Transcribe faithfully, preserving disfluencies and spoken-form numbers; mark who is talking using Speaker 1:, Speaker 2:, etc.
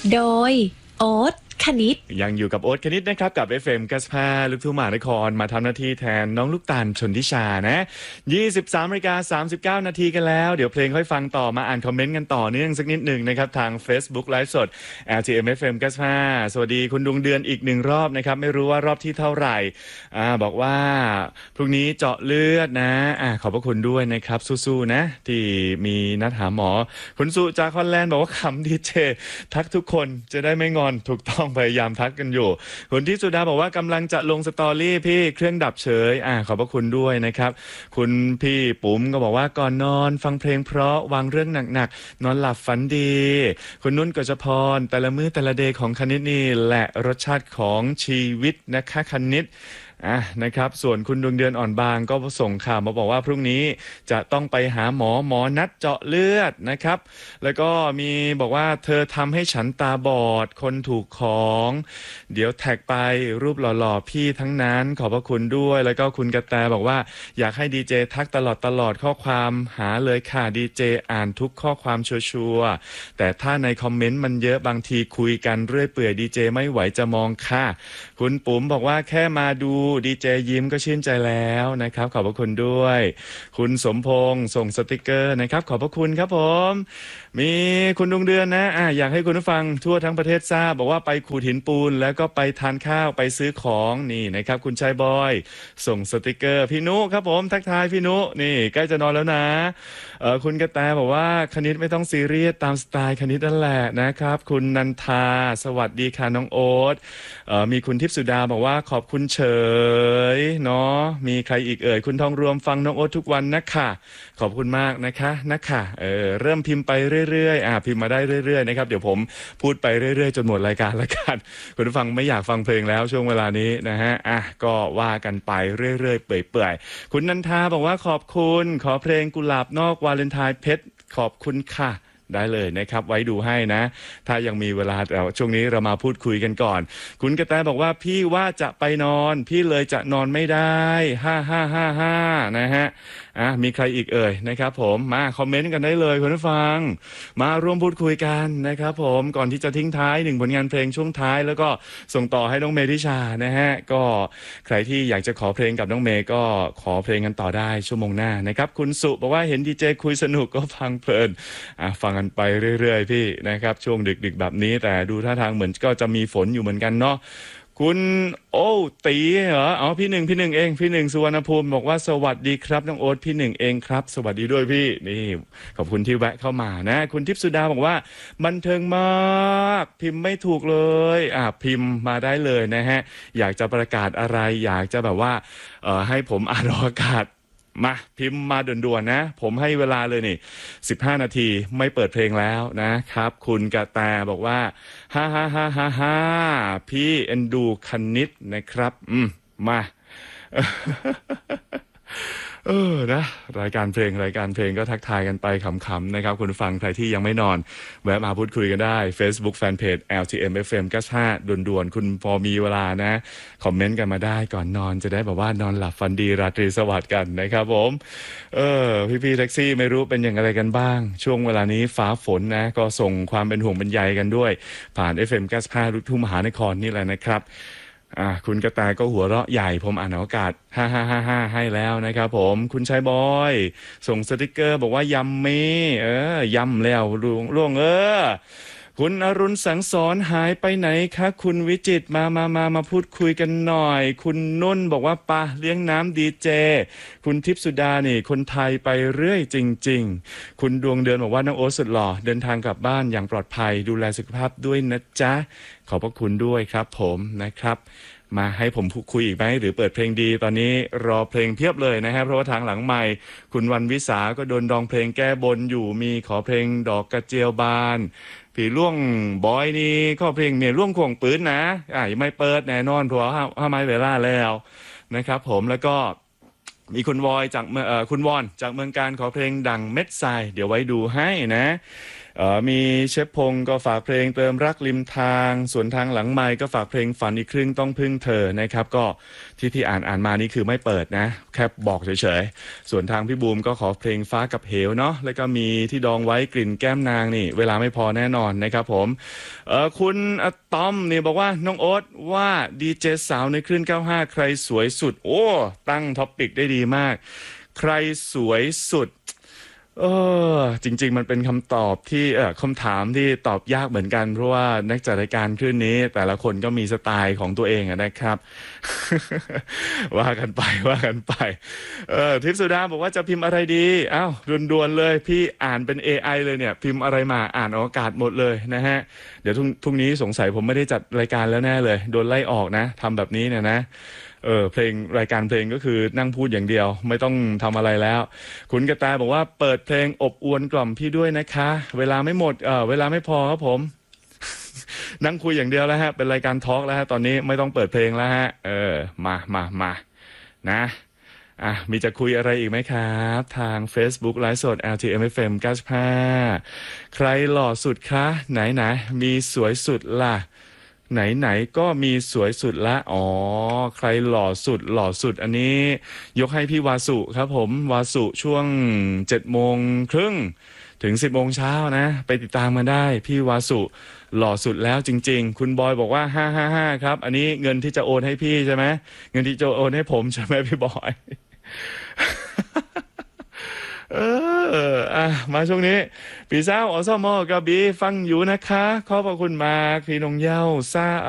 Speaker 1: โดยโอ๊ตคณิต
Speaker 2: ยังอยู่กับโอ๊ตคณิตนะครับกับ เอฟ เอ็ม เก้าสิบห้าลูกทุ่งมหานครมาทำหน้าที่แทนน้องลูกตาลชนทิชานะยี่สิบสามนาฬิกาสามสิบเก้านาทีกันแล้วเดี๋ยวเพลงค่อยฟังต่อมาอ่านคอมเมนต์กันต่อเนื่องสักนิดหนึ่งนะครับทาง Facebook ไลฟ์สด แอล ที เอ็ม เอฟ เอ็ม เก้าสิบห้าสวัสดีคุณดวงเดือนอีกหนึ่งรอบนะครับไม่รู้ว่ารอบที่เท่าไหร่อ่าบอกว่าพรุ่งนี้เจาะเลือดนะอ่าขอบพระคุณด้วยนะครับสู้ๆนะที่มีนัดหาหมอคุณสุจากฮอลแลนด์บอกว่าขำดีเจทักทุกคนจะได้ไม่งอนถูกต้องพยายามทักกันอยู่คุณที่สุดาบอกว่ากำลังจะลงสตอรี่พี่เครื่องดับเฉยอ่าขอบพระคุณด้วยนะครับคุณพี่ปุ๋มก็บอกว่าก่อนนอนฟังเพลงเพราะวางเรื่องหนักๆนอนหลับฝันดีคุณนุ่นกฤษพรแต่ละมื้อแต่ละเดย์ของคณิตนี่แหละรสชาติของชีวิตนะคะคณิตอ่ะนะครับส่วนคุณดวงเดือนอ่อนบางก็ส่งข่าวมาบอกว่าพรุ่งนี้จะต้องไปหาหมอหมอนัดเจาะเลือดนะครับแล้วก็มีบอกว่าเธอทำให้ฉันตาบอดคนถูกของเดี๋ยวแท็กไปรูปหล่อๆพี่ทั้งนั้นขอบพระคุณด้วยแล้วก็คุณกระแตบอกว่าอยากให้ดีเจทักตลอดตลอดข้อความหาเลยค่ะดีเจอ่านทุกข้อความชัวร์ๆแต่ถ้าในคอมเมนต์มันเยอะบางทีคุยกันเรื่อยเปื่อยดีเจไม่ไหวจะมองค่ะคุณปุ๋มบอกว่าแค่มาดูดีเจยิ้มก็ชื่นใจแล้วนะครับขอบพระคุณด้วยคุณสมพงษ์ส่งสติกเกอร์นะครับขอบพระคุณครับผมมีคุณดวงเดือนนะอ่ะอยากให้คุณผู้ฟังทั่วทั้งประเทศทราบบอกว่าไปขูดหินปูนแล้วก็ไปทานข้าวไปซื้อของนี่นะครับคุณชายบอยส่งสติกเกอร์พี่นุครับผมทักทายพี่นุนี่ใกล้จะนอนแล้วนะเออคุณกระแตบอกว่าคณิตไม่ต้องซีเรียสตามสไตล์คณิตนั่นแหละนะครับคุณนันทาสวัสดีค่ะน้องโอ๊ตเออมีคุณทิพย์สุดาบอกว่าขอบคุณเฉยเนาะมีใครอีกเอ่ยคุณทองรวมฟังน้องโอ๊ตทุกวันนะคะขอบคุณมากนะคะนะคะเออเริ่มพิมพ์ไปเรื่อยๆอ่าพิมพ์มาได้เรื่อยๆนะครับเดี๋ยวผมพูดไปเรื่อยๆจนหมดรายการละกันคุณผู้ฟังไม่อยากฟังเพลงแล้วช่วงเวลานี้นะฮะอ่ะก็ว่ากันไปเรื่อยๆเปื่อยๆคุณนันทาบอกว่าขอบคุณขอเพลงกุหลาบนอกวาเลนไทน์เพชรขอบคุณค่ะได้เลยนะครับไว้ดูให้นะถ้ายังมีเวลาแต่ช่วงนี้เรามาพูดคุยกันก่อนคุณกระแตบอกว่าพี่ว่าจะไปนอนพี่เลยจะนอนไม่ได้ห้าห้าห้าห้านะฮะอ่ะมีใครอีกเอ่ยนะครับผมมาคอมเมนต์กันได้เลยคุณผู้ฟังมาร่วมพูดคุยกันนะครับผมก่อนที่จะทิ้งท้ายหนึ่งผลงานเพลงช่วงท้ายแล้วก็ส่งต่อให้น้องเมธิชานะฮะก็ใครที่อยากจะขอเพลงกับน้องเมย์ก็ขอเพลงกันต่อได้ชั่วโมงหน้านะครับคุณสุบอกว่าเห็นดีเจคุยสนุกก็ฟังเพลินอ่ะฟังกันไปเรื่อยๆพี่นะครับช่วงดึกๆแบบนี้แต่ดูท่าทางเหมือนก็จะมีฝนอยู่เหมือนกันเนาะคุณโอ้ตีเหรออ๋อพี่หนึ่งพี่หนึ่งเองพี่หนึ่งสุวรรณภูมิบอกว่าสวัสดีครับน้องโอ๊ตพี่หนึ่งเองครับสวัสดีด้วยพี่นี่ขอบคุณที่แวะเข้ามานะคุณทิพย์สุดาบอกว่าบันเทิงมากพิมพ์ไม่ถูกเลยอ่ะพิมพ์มาได้เลยนะฮะอยากจะประกาศอะไรอยากจะแบบว่าเอ่อให้ผมอ่านออกอากาศมาพิมพ์มาด่วนๆนะผมให้เวลาเลยนี่สิบห้านาทีไม่เปิดเพลงแล้วนะครับคุณกระแตบอกว่าฮ่าฮ่าฮ่าฮ่าฮ่าพี่เอ็นดูคณิตนะครับอืมมาเออนะรายการเพลงรายการเพลงก็ทักทายกันไปขำๆนะครับคุณฟังใครที่ยังไม่นอนแวะมาพูดคุยกันได้ Facebook Fanpage แอล ที เอ็ม เอฟ เอ็ม เก้าสิบห้าด่วนๆคุณพอมีเวลานะคอมเมนต์กันมาได้ก่อนนอนจะได้แบบว่านอนหลับฝันดีราตรีสวัสดิ์กันนะครับผมเออพี่ๆแท็กซี่ไม่รู้เป็นอย่างไรกันบ้างช่วงเวลานี้ฟ้าฝนนะก็ส่งความเป็นห่วงเป็นใยกันด้วยผ่าน เอฟ เอ็ม เก้าสิบห้าลูกทุ่งมหานครนี่แหละนะครับอ่าคุณกระแตก็หัวเราะใหญ่ผมอ่านอากาศห้าห้าห้าห้าให้แล้วนะครับผมคุณชายบอยส่งสติกเกอร์บอกว่ายำมีเออยำแล้วล่วงล่วงเออคุณอรุณสังสอนหายไปไหนคะคุณวิจิตมามามามาพูดคุยกันหน่อยคุณนุ่นบอกว่าปะเลี้ยงน้ำดีเจคุณทิพย์สุดานี่คนไทยไปเรื่อยจริงๆคุณดวงเดือนบอกว่าน้องโอ๊ตสุดหล่อเดินทางกลับบ้านอย่างปลอดภัยดูแลสุขภาพด้วยนะจ๊ะขอบพระคุณด้วยครับผมนะครับมาให้ผมคุยอีกไหมหรือเปิดเพลงดีตอนนี้รอเพลงเพียบเลยนะครับเพราะว่าทางหลังใหม่คุณวันวิสาก็โดนดองเพลงแก้บนอยู่มีขอเพลงดอกกระเจียวบานผีล่วงบอยนี่ข้อเพลงเมียล่วงข่วงปืนนะอ่ายังไม่เปิดแน่นอนเพราะว่าห้าไม้เวลาแล้วนะครับผมแล้วก็มีคุณวอยจากเอ่อคุณวอนจากเมืองการขอเพลงดังเม็ดทรายเดี๋ยวไว้ดูให้นะเอ่อมีเชฟพงศ์ก็ฝากเพลงเติมรักริมทางส่วนทางหลังไมค์ก็ฝากเพลงฝันอีกครึ่งต้องพึ่งเธอนะครับก็ที่ที่อ่านอ่านมานี่คือไม่เปิดนะแค่บอกเฉยๆส่วนทางพี่บูมก็ขอเพลงฟ้ากับเหวเนาะแล้วก็มีที่ดองไว้กลิ่นแก้มนางนี่เวลาไม่พอแน่นอนนะครับผมเอ่อคุณอะตอมนี่บอกว่าน้องโอ๊ตว่าดีเจสาวในคลื่นเก้าสิบห้าใครสวยสุดโอ้ตั้งท็อปิกได้ดีมากใครสวยสุดเออจริงๆมันเป็นคำตอบที่เออคำถามที่ตอบยากเหมือนกันเพราะว่านักจัดรายการคลื่นนี้แต่ละคนก็มีสไตล์ของตัวเองอะนะครับ ว่ากันไปว่ากันไปเออทิพย์สุดาบอกว่าจะพิมพ์อะไรดีอ้าวด่วนๆเลยพี่อ่านเป็น เอ ไอ เลยเนี่ยพิมพ์อะไรมาอ่านออกอากาศหมดเลยนะฮะเดี๋ยวพรุ่งพรุ่งนี้สงสัยผมไม่ได้จัดรายการแล้วแน่เลยโดนไล่ออกนะทำแบบนี้เนี่ยนะเออเพลงรายการเพลงก็คือนั่งพูดอย่างเดียวไม่ต้องทำอะไรแล้วคุณกระแตบอกว่าเปิดเพลงอบอวลกล่อมพี่ด้วยนะคะเวลาไม่หมดเออเวลาไม่พอครับผม นั่งคุยอย่างเดียวแล้วฮะเป็นรายการทอล์กแล้วฮะตอนนี้ไม่ต้องเปิดเพลงแล้วฮะเออมามามานะอ่ะมีจะคุยอะไรอีกไหมครับทาง Facebook ไลฟ์สด แอล ที เอ็ม เอฟ เอ็ม เก้าสิบห้าใครหล่อสุดคะไหนไหนมีสวยสุดล่ะไหนไหนก็มีสวยสุดละอ๋อใครหล่อสุดหล่อสุดอันนี้ยกให้พี่วาสุครับผมวาสุช่วงเจ็ดโมงครึ่งถึงสิบโมงเช้านะไปติดตามกันได้พี่วาสุหล่อสุดแล้วจริงๆคุณบอยบอกว่าห้าห้าห้าครับอันนี้เงินที่จะโอนให้พี่ใช่ไหมเงินที่จะโอนให้ผมใช่ไหมพี่บอย เอออ่ะมาช่วงนี้พี่สาวอสมกระบี่ฟังอยู่นะคะขอบพระคุณมากพี่นงเย้าซา